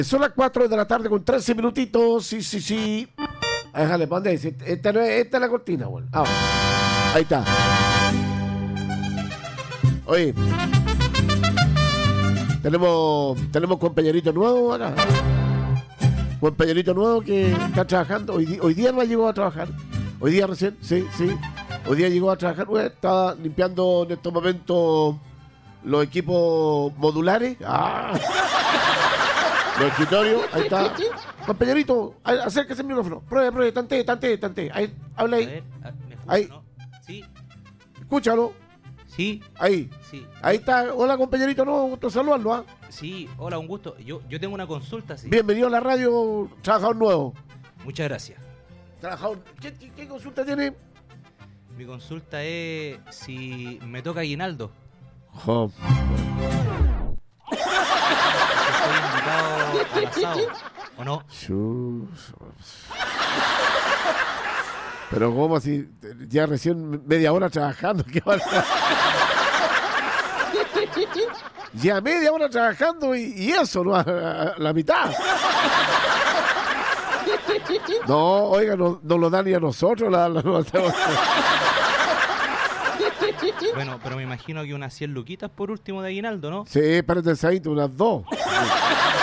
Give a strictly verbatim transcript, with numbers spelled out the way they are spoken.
Son las cuatro de la tarde con trece minutitos. Sí, sí, sí. Déjale, ¿dónde dice? Esta, no es, esta es la cortina, bueno. Ah, ahí está. Oye, tenemos, tenemos compañerito nuevo acá. Compañerito nuevo que está trabajando. Hoy, hoy día no llegó a trabajar. Hoy día recién, sí, sí. Hoy día llegó a trabajar. Bueno, está limpiando en estos momentos los equipos modulares. Ah. Los escritorios, ahí está. Compañerito, acérquese al micrófono. Pruebe, pruebe, tante, tante, tante. Ahí, habla ahí. A ver, a- ¿me escucha, Ahí. no? Sí, Escúchalo. sí, Ahí. sí. Ahí está. Hola, compañerito, no, gusto saludarlo, ¿ah? Sí, hola, un gusto. Yo, yo tengo una consulta, sí. Bienvenido a la radio, trabajador nuevo. Muchas gracias. Trabajador. ¿Qué, qué, qué consulta tiene? Mi consulta es si me toca aguinaldo. Oh. Estoy invitado al asado, ¿o no? Chus. Pero ¿cómo así? Ya recién media hora trabajando. ¿Qué va a- Ya media hora trabajando y, y eso, ¿no? A- a- la mitad. No, oiga, no, no lo dan ni a nosotros. La, la- la- Bueno, pero me imagino que unas cien luquitas por último de aguinaldo, ¿no? Sí, espérate, Saito, unas dos.